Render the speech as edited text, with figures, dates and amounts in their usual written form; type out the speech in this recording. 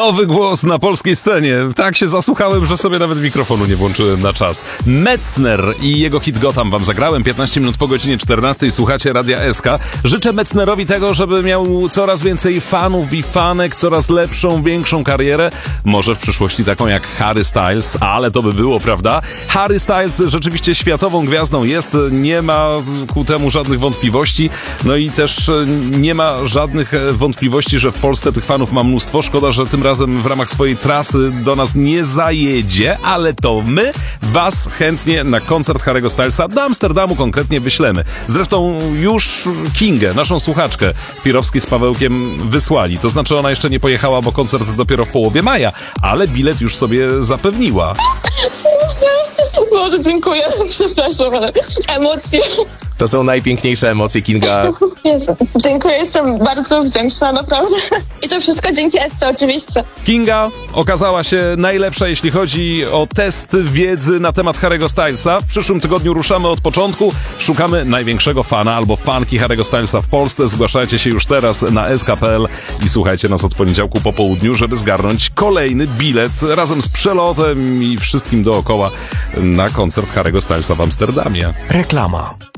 Nowy głos na polskiej scenie. Tak się zasłuchałem, że sobie nawet mikrofonu nie włączyłem na czas. Metzner i jego hit Gotham wam zagrałem. 15 minut po godzinie 14. Słuchacie Radia SK. Życzę Metznerowi tego, żeby miał coraz więcej fanów i fanek, coraz lepszą, większą karierę. Może w przyszłości taką jak Harry Styles, ale to by było, prawda? Harry Styles rzeczywiście światową gwiazdą jest. Nie ma ku temu żadnych wątpliwości. No i też nie ma żadnych wątpliwości, że w Polsce tych fanów ma mnóstwo. Szkoda, że tym razem w ramach swojej trasy do nas nie zajedzie, ale to my was chętnie na koncert Harry'ego Stylesa do Amsterdamu konkretnie wyślemy. Zresztą już Kingę, naszą słuchaczkę, Pirowski z Pawełkiem wysłali. To znaczy ona jeszcze nie pojechała, bo koncert dopiero w połowie maja, ale bilet już sobie zapewniła. Boże, dziękuję, przepraszam, ale emocje. To są najpiękniejsze emocje, Kinga. Jezu, dziękuję, jestem bardzo wdzięczna, naprawdę. I to wszystko dzięki Esce, oczywiście. Kinga okazała się najlepsza, jeśli chodzi o test wiedzy na temat Harry'ego Stylesa. W przyszłym tygodniu ruszamy od początku. Szukamy największego fana albo fanki Harry'ego Stylesa w Polsce. Zgłaszajcie się już teraz na sk.pl i słuchajcie nas od poniedziałku po południu, żeby zgarnąć kolejny bilet razem z przelotem i wszystkim dookoła na koncert Harry'ego Stylesa w Amsterdamie. Reklama.